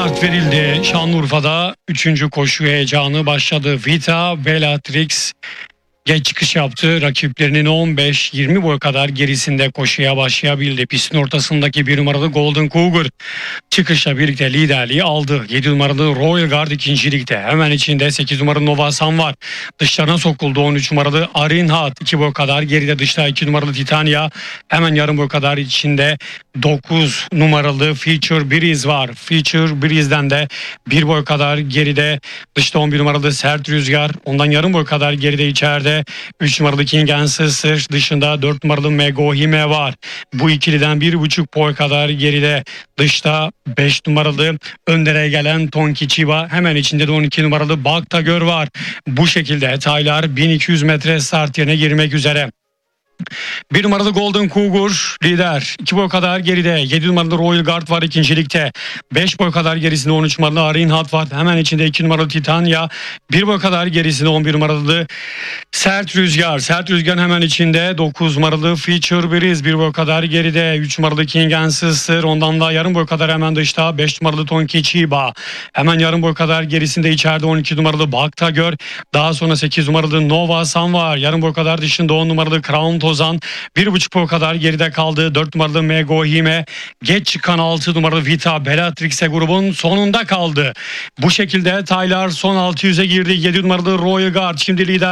Start verildi. Şanlıurfa'da 3. koşu heyecanı başladı. Vita Bellatrix geç çıkış yaptı. Rakiplerinin 15-20 boy kadar gerisinde koşuya başlayabildi. Pistin ortasındaki 1 numaralı Golden Cougar çıkışla birlikte liderliği aldı. 7 numaralı Royal Guard ikincilikte. Hemen içinde 8 numaralı Nova Sun var. Dışlarına sokuldu 13 numaralı Arinhat. 2 boy kadar geride dışta 2 numaralı Titania. Hemen yarım boy kadar içinde 9 numaralı Future Breeze var. Future Breeze'den de 1 boy kadar geride dışta 11 numaralı Sert Rüzgar. Ondan yarım boy kadar geride içeride 3 numaralı King and Sister, dışında 4 numaralı Megohime var. Bu ikiliden 1,5 boy kadar geride dışta 5 numaralı öndere gelen Tonki Chiba, hemen içinde de 12 numaralı Baktagör var. Bu şekilde Taylar 1200 metre start yerine girmek üzere. 1 numaralı Golden Cougar lider. 2 boy kadar geride 7 numaralı Royal Guard var ikincilikte. 5 boy kadar gerisinde 13 numaralı Arinhat var. Hemen içinde 2 numaralı Titania. 1 boy kadar gerisinde 11 numaralı Sert Rüzgar. Sert Rüzgar'ın hemen içinde 9 numaralı Future Breeze. 1 boy kadar geride 3 numaralı King and Sister. Ondan da yarım boy kadar hemen dışta 5 numaralı Tonki Chiba. Hemen yarım boy kadar gerisinde içeride 12 numaralı Baktagör. Daha sonra 8 numaralı Nova Sun var. Yarım boy kadar dışında 10 numaralı Crown Tozan. 1,5 boy kadar geride kaldı 4 numaralı Megohime. Geç çıkan 6 numaralı Vita Bellatrix'e grubun sonunda kaldı. Bu şekilde Taylar son 600'e girdi. 7 numaralı Royal Guard şimdi lider.